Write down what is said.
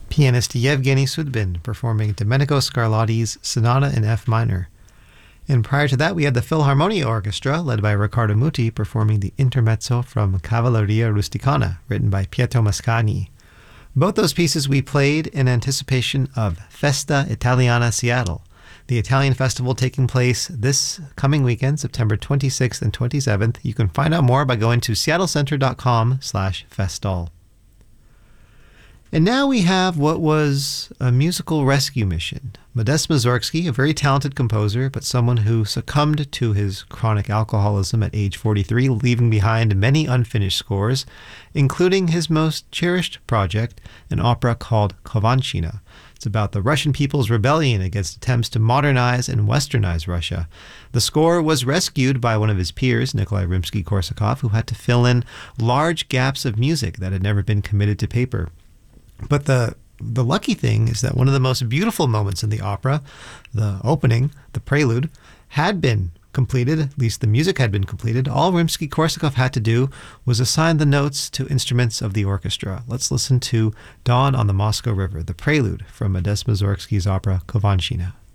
pianist Yevgeny Sudbin performing Domenico Scarlatti's Sonata in F minor. And prior to that, we had the Philharmonia Orchestra, led by Riccardo Muti, performing the Intermezzo from Cavalleria Rusticana, written by Pietro Mascagni. Both those pieces we played in anticipation of Festa Italiana Seattle, the Italian festival taking place this coming weekend, September 26th and 27th. You can find out more by going to seattlecenter.com/festal. And now we have what was a musical rescue mission. Modest Mussorgsky, a very talented composer, but someone who succumbed to his chronic alcoholism at age 43, leaving behind many unfinished scores, including his most cherished project, an opera called Kovanchina. It's about the Russian people's rebellion against attempts to modernize and westernize Russia. The score was rescued by one of his peers, Nikolai Rimsky-Korsakov, who had to fill in large gaps of music that had never been committed to paper. But the lucky thing is that one of the most beautiful moments in the opera, the opening, the prelude, had been completed. At least the music had been completed. All Rimsky-Korsakov had to do was assign the notes to instruments of the orchestra. Let's listen to Dawn on the Moscow River, the prelude from Modest Mussorgsky's opera Kovanchina.